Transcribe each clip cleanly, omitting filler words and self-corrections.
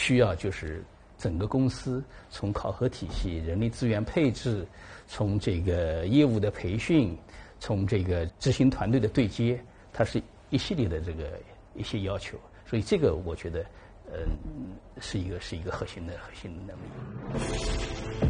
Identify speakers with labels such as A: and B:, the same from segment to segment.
A: 需要就是整个公司从考核体系、人力资源配置，从这个业务的培训，从这个执行团队的对接，它是一系列的这个一些要求。所以这个我觉得，是一个核心的能力。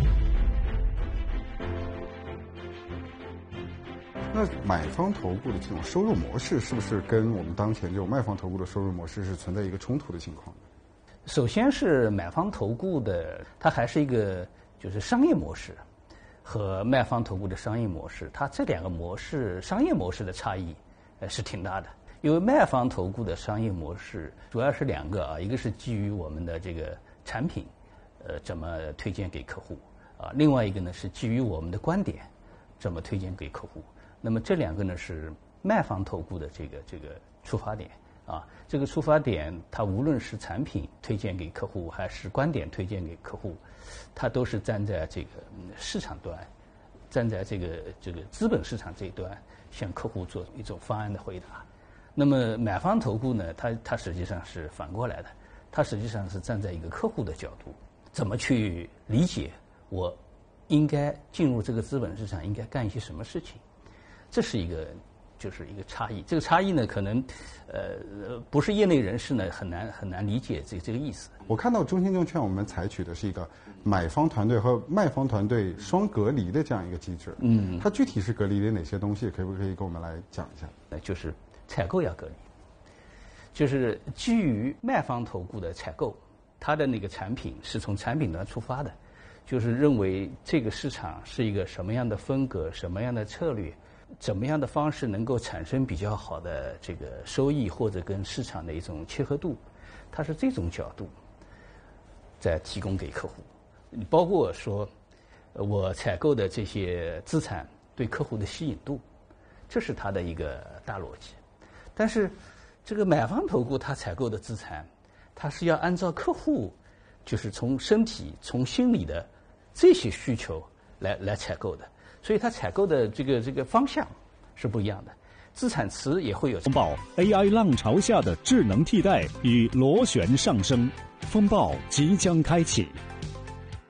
B: 那买方投顾的这种收入模式，是不是跟我们当前这种卖方投顾的收入模式是存在一个冲突的情况呢？
A: 首先是买方投顾的，它还是一个就是商业模式，和卖方投顾的商业模式，它这两个模式商业模式的差异，是挺大的。因为卖方投顾的商业模式主要是两个啊，一个是基于我们的这个产品，怎么推荐给客户啊，另外一个呢是基于我们的观点，怎么推荐给客户。那么这两个呢是卖方投顾的这个出发点啊，这个出发点它无论是产品推荐给客户，还是观点推荐给客户，它都是站在这个市场端，站在这个资本市场这一端，向客户做一种方案的回答。那么买方投顾呢，它实际上是反过来的，它实际上是站在一个客户的角度，怎么去理解我应该进入这个资本市场应该干一些什么事情，这是一个差异。这个差异呢，可能不是业内人士呢很难理解这个意思。
B: 我看到中信证券我们采取的是一个买方团队和卖方团队双隔离的这样一个机制。它具体是隔离了哪些东西？可不可以跟我们来讲一下？
A: 就是采购要隔离，就是基于卖方投顾的采购，它的那个产品是从产品端出发的，就是认为这个市场是一个什么样的风格、什么样的策略、怎么样的方式能够产生比较好的这个收益，或者跟市场的一种契合度，它是这种角度在提供给客户。包括说我采购的这些资产对客户的吸引度，这是它的一个大逻辑。但是这个买方投顾它采购的资产，它是要按照客户就是从身体从心理的这些需求来采购的，所以它采购的这个方向是不一样的，资产池也会有。
C: 风暴 AI 浪潮下的智能替代与螺旋上升，风暴即将开启。